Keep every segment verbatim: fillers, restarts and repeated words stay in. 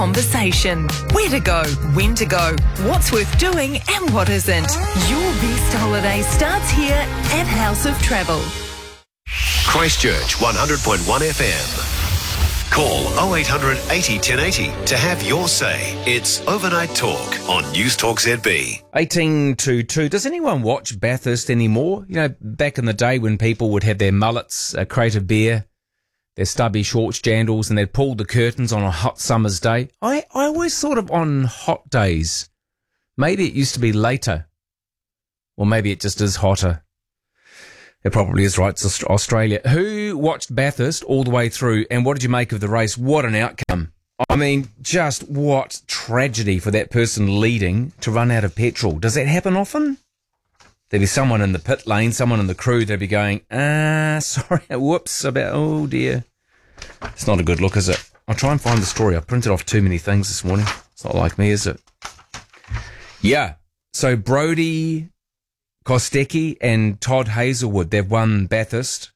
Conversation. Where to go, when to go, what's worth doing and what isn't. Your best holiday starts here at House of Travel. Christchurch one hundred point one F M. Call oh eight hundred eighty ten eighty to have your say. It's Overnight Talk on News Talk Z B. eighteen to two. Does anyone watch Bathurst anymore? You know, back in the day when people would have their mullets, a crate of beer, their stubby shorts, jandals, and they'd pull the curtains on a hot summer's day. I, I always thought of on hot days, maybe it used to be later, or maybe it just is hotter. It probably is, right? It's Australia. Who watched Bathurst all the way through, and what did you make of the race? What an outcome. I mean, just what tragedy for that person leading to run out of petrol. Does that happen often? There'd be someone in the pit lane, someone in the crew, they'd be going, ah, sorry, whoops, about, oh dear. It's not a good look, is it? I'll try and find the story. I printed off too many things this morning. It's not like me, is it? Yeah. So Brody Kostecki and Todd Hazelwood, they've won Bathurst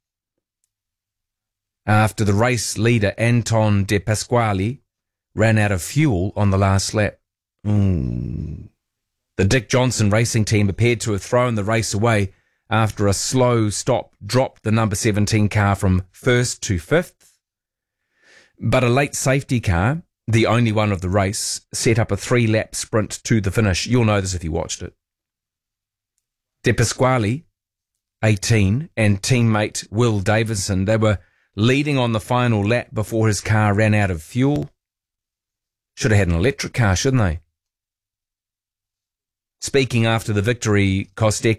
after the race leader Anton De Pasquale ran out of fuel on the last lap. Mm. The Dick Johnson racing team appeared to have thrown the race away after a slow stop dropped the number seventeen car from first to fifth. But a late safety car, the only one of the race, set up a three-lap sprint to the finish. You'll know this if you watched it. De Pasquale, eighteen, and teammate Will Davidson, they were leading on the final lap before his car ran out of fuel. Should have had an electric car, shouldn't they? Speaking after the victory, Kostecki